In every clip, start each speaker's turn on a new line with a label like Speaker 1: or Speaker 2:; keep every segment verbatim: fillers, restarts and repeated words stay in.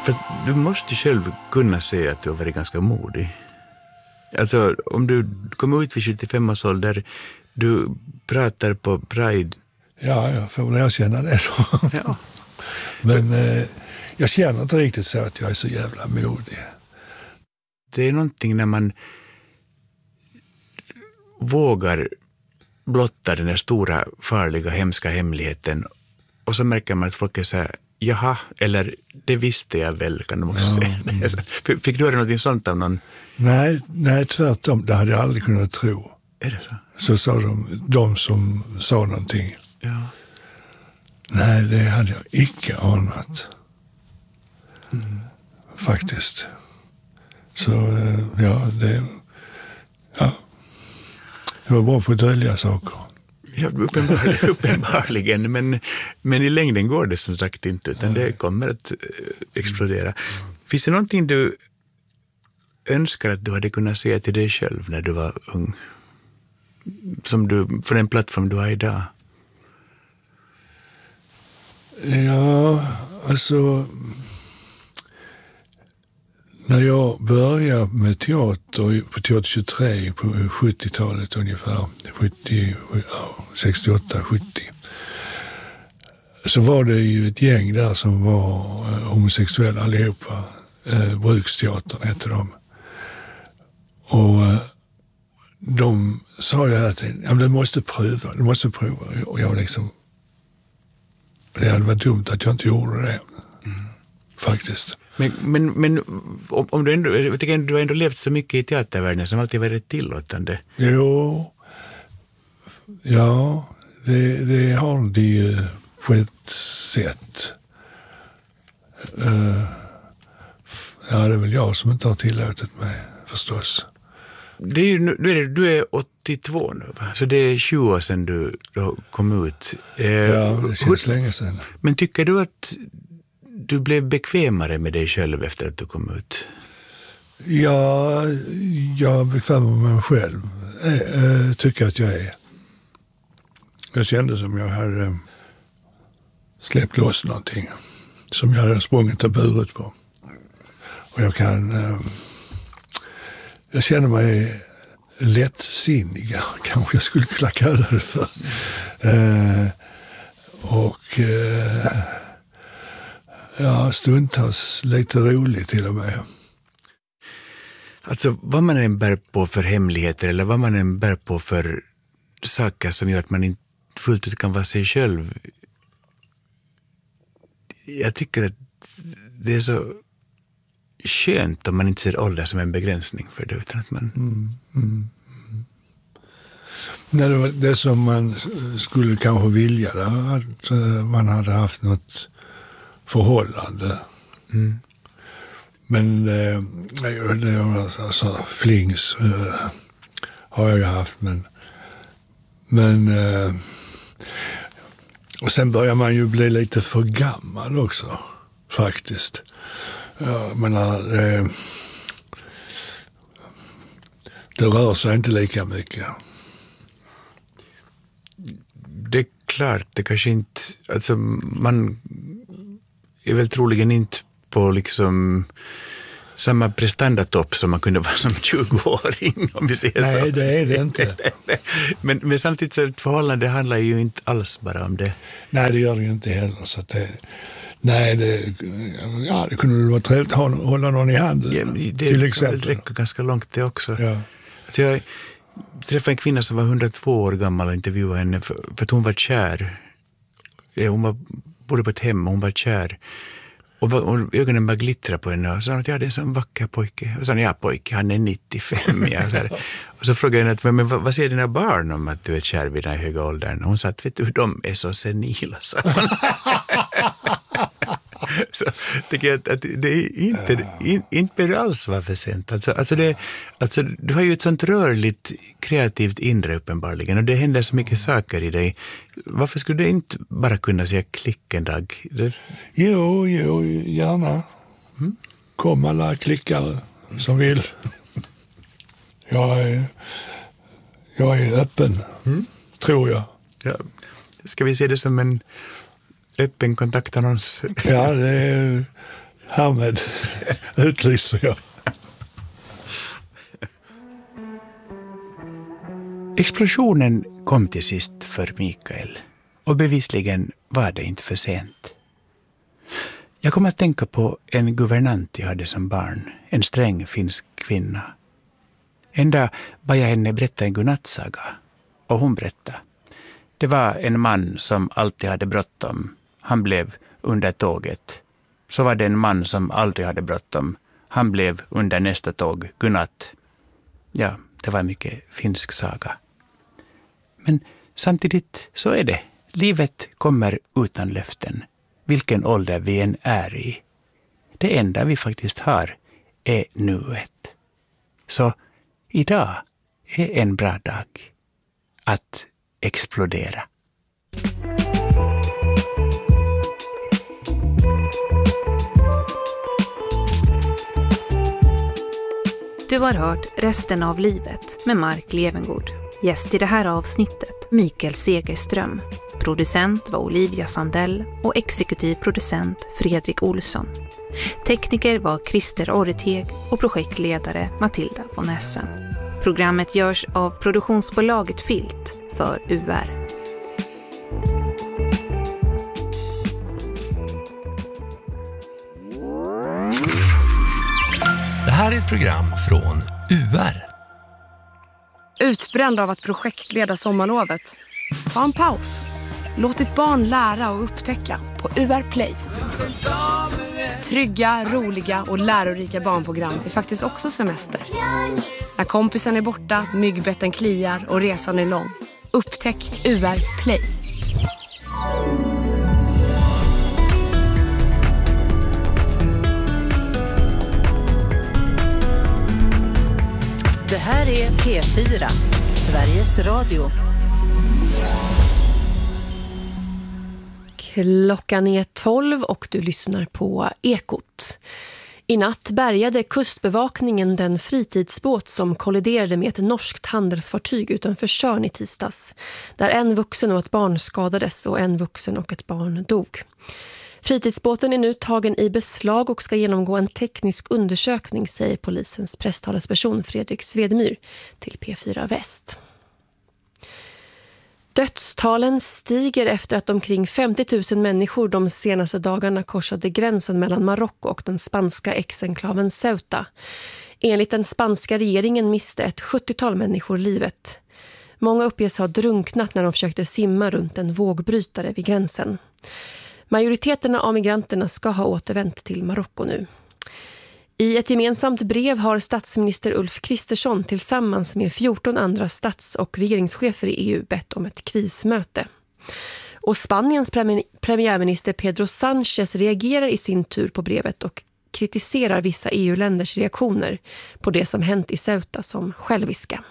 Speaker 1: För du måste själv kunna säga att du har varit ganska modig. Alltså, om du kommer ut vid sjuttiofem års ålder, du pratar på Pride.
Speaker 2: Ja, jag får väl erkänna det då.
Speaker 1: Ja.
Speaker 2: Men eh, jag känner inte riktigt så att jag är så jävla modig.
Speaker 1: Det är någonting när man vågar blotta den där stora, farliga, hemska hemligheten och så märker man att folk är så här, jaha, eller det visste jag väl, kan de också ja. säga. Fick du höra något sånt av någon?
Speaker 2: Nej, nej, tvärtom, det hade jag aldrig kunnat tro.
Speaker 1: Är det så?
Speaker 2: Så sa de, de som sa någonting.
Speaker 1: Ja.
Speaker 2: Nej, det hade jag icke anat. Mm. Faktiskt. Så, ja, det... Ja. Jag var bra på att dölja saker.
Speaker 1: Ja, uppenbarligen, uppenbarligen men, men i längden går det som sagt inte, utan det kommer att explodera. Finns det någonting du önskar att du hade kunnat säga till dig själv när du var ung? Som du, för den plattform du har idag?
Speaker 2: Ja, alltså... När jag började med teater på Teater tjugotre på sjuttiotalet ungefär, sjuttio, sextioåtta sjuttio, så var det ju ett gäng där som var homosexuella allihopa. Eh, Bruksteatern hette de. Och eh, de sa ju hela tiden, ja men du måste pröva, du måste prova. Och jag liksom, det hade varit dumt att jag inte gjorde det. Mm. Faktiskt.
Speaker 1: Men, men, men om, om du ändå, jag tycker du har ändå levt så mycket i teatervärlden som alltid varit tillåtande.
Speaker 2: Jo, ja, det, det har de ju på ett sätt. Uh, ja, det är väl jag som inte har tillåtit mig, förstås.
Speaker 1: Det är ju, nu är det, du är åttiotvå nu, va? Så det är tjugo år sedan du då kom ut. Uh,
Speaker 2: ja, det känns
Speaker 1: hur,
Speaker 2: länge sedan.
Speaker 1: Men tycker du att du blev bekvämare med dig själv efter att du kom ut?
Speaker 2: Ja, jag är bekväm med mig själv. Jag tycker att jag är. Jag kände som jag hade släppt loss någonting som jag hade sprungit och burit på. Och jag kan... Jag känner mig lättsinniga, kanske jag skulle kunna kalla det för. Och... Ja, stundtals lite roligt till och med.
Speaker 1: Alltså vad man än bär på för hemligheter eller vad man än bär på för saker som gör att man inte fullt ut kan vara sig själv. Jag tycker att det är så skönt om man inte ser ålder som en begränsning för det, utan att man...
Speaker 2: Mm, mm, mm. Nej, det var det som man skulle kanske vilja, att man hade haft något förhållande. Mm. Men eh, det, alltså, flings eh, har jag ju haft, men men eh, och sen börjar man ju bli lite för gammal också, faktiskt. Jag menar, eh, det rör sig inte lika mycket.
Speaker 1: Det är klart, det kanske inte, alltså man är väl troligen inte på liksom samma prestandatopp som man kunde vara som tjugoåring, om vi säger
Speaker 2: Nej,
Speaker 1: så.
Speaker 2: Nej, det är det inte.
Speaker 1: men, men samtidigt så ett förhållande handlar ju inte alls bara om det.
Speaker 2: Nej, det gör det ju inte heller. Så att det, nej, det, ja, det kunde vara trevligt att hålla någon i handen, ja, det, till exempel.
Speaker 1: Det räcker ganska långt det också.
Speaker 2: Ja.
Speaker 1: Så jag träffade en kvinna som var hundratvå år gammal och intervjuade henne för, för att hon var kär. Hon var, bodde på ett hem och hon var kär. Och, och ögonen bara glittrade på henne och sa att ja, det är en sån vacker pojke. Och sa ja, pojke, han är nittiofem. Ja, så här. Och så frågade jag henne, men vad, vad säger dina barn om att du är kär vid den här höga åldern? Och hon sa att vet du, de är så senila, sa hon. Så tycker jag att, att det är inte, in, inte behöver alls vara för sent. Alltså, alltså, det, alltså, du har ju ett sånt rörligt, kreativt inre uppenbarligen och det händer så mycket saker i dig. Varför skulle du inte bara kunna säga klick en dag? Det...
Speaker 2: Jo, jo, gärna. Mm. Kom alla klickare som vill. Jag är, jag är öppen, mm. tror jag.
Speaker 1: Ja. Ska vi se det som en öppen kontaktannons?
Speaker 2: Ja, det är Härmed utlyser jag.
Speaker 1: Explosionen kom till sist för Mikael och bevisligen var det inte för sent. Jag kom att tänka på en guvernant jag hade som barn, en sträng finsk kvinna. En dag bad jag henne berätta en godnattsaga och hon berättade. Det var en man som alltid hade bråttom. Han blev under tåget. Så var det en man som aldrig hade bråttom. Han blev under nästa tåg. Godnatt. Ja, det var mycket finsk saga. Men samtidigt så är det. Livet kommer utan löften. Vilken ålder vi än är i. Det enda vi faktiskt har är nuet. Så idag är en bra dag att explodera.
Speaker 3: Du har hört Resten av livet med Mark Levengood. Gäst i det här avsnittet, Mikael Segerström. Producent var Olivia Sandell och exekutiv producent Fredrik Olsson. Tekniker var Christer Orreteg och projektledare Matilda von Essen. Programmet görs av produktionsbolaget Filt för U R.
Speaker 4: Det här är ett program från U R.
Speaker 5: Utbränd av att projektleda sommarlovet? Ta en paus. Låt ditt barn lära och upptäcka på U R Play. Trygga, roliga och lärorika barnprogram är faktiskt också semester. När kompisen är borta, myggbetten kliar och resan är lång. Upptäck U R Play.
Speaker 6: Det här är P fyra, Sveriges Radio.
Speaker 7: Klockan är tolv och du lyssnar på Ekot. I natt bärgade kustbevakningen den fritidsbåt som kolliderade med ett norskt handelsfartyg utanför Tjörn i tisdags. Där en vuxen och ett barn skadades och en vuxen och ett barn dog. Fritidsbåten är nu tagen i beslag och ska genomgå en teknisk undersökning, säger polisens presstalesperson Fredrik Svedemyr till P fyra Väst. Dödstalen stiger efter att omkring femtio tusen människor de senaste dagarna korsade gränsen mellan Marocko och den spanska exenklaven Ceuta. Enligt den spanska regeringen miste ett sjuttiotal människor livet. Många uppges ha drunknat när de försökte simma runt en vågbrytare vid gränsen. Majoriteten av migranterna ska ha återvänt till Marocko nu. I ett gemensamt brev har statsminister Ulf Kristersson tillsammans med fjorton andra stats- och regeringschefer i E U bett om ett krismöte. Och Spaniens premiärminister Pedro Sánchez reagerar i sin tur på brevet och kritiserar vissa E U-länders reaktioner på det som hänt i Ceuta som själviska.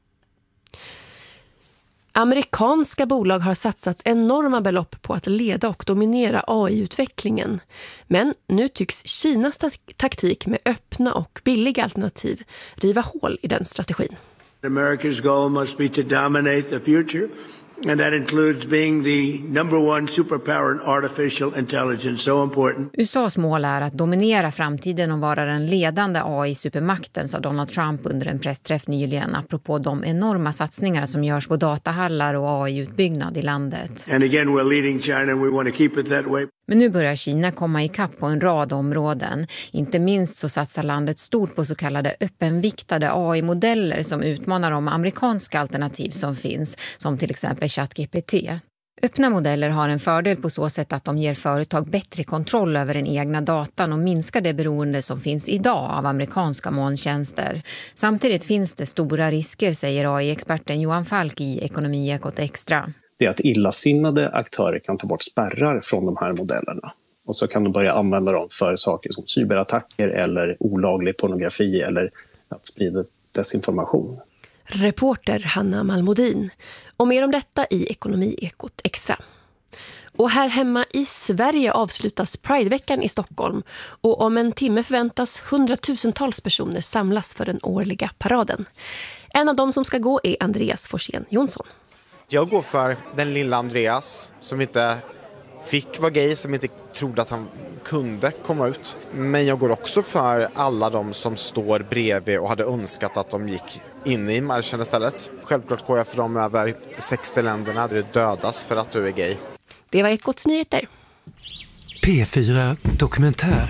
Speaker 7: Amerikanska bolag har satsat enorma belopp på att leda och dominera A I-utvecklingen. Men nu tycks Kinas taktik med öppna och billiga alternativ riva hål i den strategin.
Speaker 8: America's goal must be to dominate the future, and that includes being the number one superpower in artificial intelligence, so important.
Speaker 9: U S A:s mål är att dominera framtiden och vara den ledande A I-supermakten, sa Donald Trump under en pressträff nyligen apropå de enorma satsningar som görs på datahallar och A I-utbyggnad i landet.
Speaker 8: And again, we're leading China and we want to keep it that way.
Speaker 9: Men nu börjar Kina komma ikapp på en rad områden. Inte minst så satsar landet stort på så kallade öppenviktade A I-modeller som utmanar de amerikanska alternativ som finns, som till exempel ChatGPT. Öppna modeller har en fördel på så sätt att de ger företag bättre kontroll över den egna datan och minskar det beroende som finns idag av amerikanska molntjänster. Samtidigt finns det stora risker, säger A I-experten Johan Falk i Ekonomiekot Extra.
Speaker 10: Det är att illasinnade aktörer kan ta bort spärrar från de här modellerna. Och så kan de börja använda dem för saker som cyberattacker eller olaglig pornografi eller att sprida desinformation.
Speaker 7: Reporter Hanna Malmodin. Och mer om detta i Ekonomiekot Extra. Och här hemma i Sverige avslutas Prideveckan i Stockholm. Och om en timme förväntas hundratusentals personer samlas för den årliga paraden. En av dem som ska gå är Andreas Forsén Jonsson.
Speaker 11: Jag går för den lilla Andreas som inte fick vara gay, som inte trodde att han kunde komma ut. Men jag går också för alla de som står bredvid och hade önskat att de gick in i marschen istället. Självklart går jag för de över sextio länderna där du dödas för att du är gay.
Speaker 7: Det var Ekots nyheter.
Speaker 4: P fyra Dokumentär.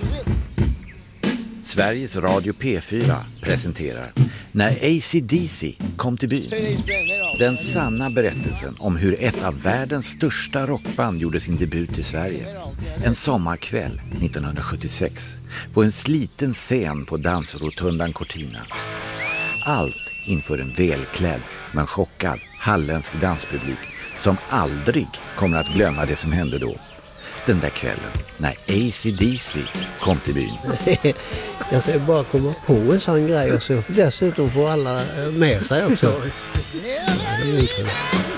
Speaker 12: Sveriges Radio P fyra presenterar När A C D C kom till byn. Den sanna berättelsen om hur ett av världens största rockband gjorde sin debut i Sverige. En sommarkväll nittonhundrasjuttiosex på en sliten scen på dansrotundan Cortina. Allt inför en välklädd men chockad halländsk danspublik som aldrig kommer att glömma det som hände då. Den där kvällen när A C D C kom till byn.
Speaker 13: Jag ska bara komma på en sån grej och så dessutom får alla med sig också. Ja, det är